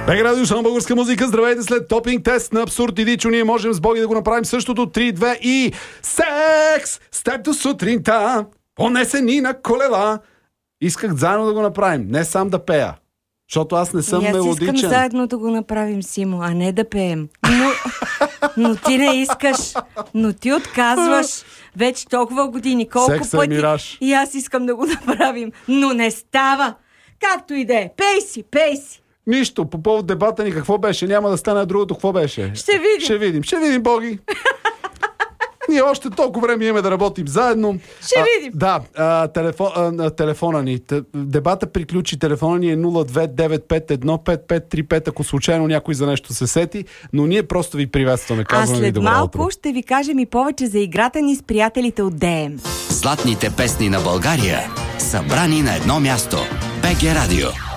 БГ Радио, само българска музика. Здравейте, след топинг тест на Абсурд и Дичо. Ние можем с Боги да го направим същото. 3, 2 и... Секс! С теб до сутринта, понесени на колела. Исках заедно да го направим, не сам да пея. Защото аз не съм мелодичен. Аз искам заедно да го направим, Симо, а не да пеем. Но ти не искаш. Но ти отказваш. Вече толкова години. Колко Секса пъти. мираж. И аз искам да го направим. Но не става. Както и да е. Пей си. Нищо, по повод дебата ни какво беше? Няма да стане другото, какво беше? Ще видим, Боги. Ние още толкова време имаме да работим заедно. Ще видим. Да, телефона ни. Дебата приключи. Телефона ни е 029515535, ако случайно някой за нещо се сети. Но ние просто ви приветстваме. А след малко ще ви кажем и повече за играта ни с приятелите от ДМ. Златните песни на България, събрани на едно място. БГ Радио.